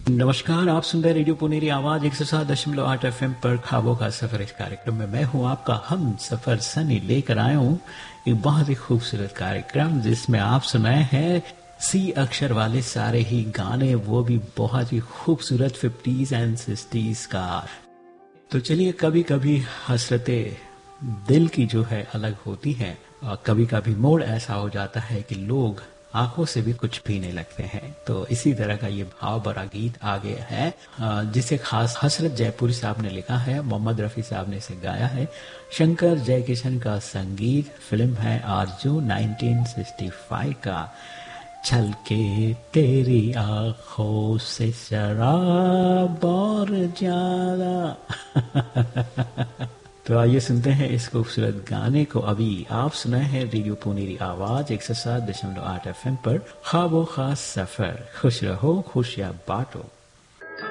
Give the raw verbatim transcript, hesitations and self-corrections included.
नमस्कार, आप सुन रहे रेडियो पुनेरी आवाज एक सौ सात दशमलव आठ एफ एम पर ख्वाबों का सफर। इस कार्यक्रम में मैं हूं आपका हम सफर सनी लेकर आया हूं एक बहुत ही खूबसूरत कार्यक्रम जिसमें आप सुनाए हैं सी अक्षर वाले सारे ही गाने, वो भी बहुत ही खूबसूरत फिफ्टीज एंड सिक्सटीज का। तो चलिए, कभी कभी हसरते दिल की जो है अलग होती है और कभी कभी मोड़ ऐसा हो जाता है कि लोग आंखों से भी कुछ पीने लगते हैं। तो इसी तरह का ये भाव भरा गीत आ गया है जिसे खास हसरत जयपुरी साहब ने लिखा है, मोहम्मद रफी साहब ने इसे गाया है, शंकर जयकिशन का संगीत, फिल्म है आरजू उन्नीस सौ पैंसठ का। छलके तेरी आंखों से शराब और ज्यादा। तो आइए सुनते हैं इस खूबसूरत गाने को। अभी आप सुनाए हैं रेडियो पुनेरी आवाज एक सौ सात दशमलव आठ एफ एम पर ख्वाबों का सफर। खुश रहो, खुशियां बांटो।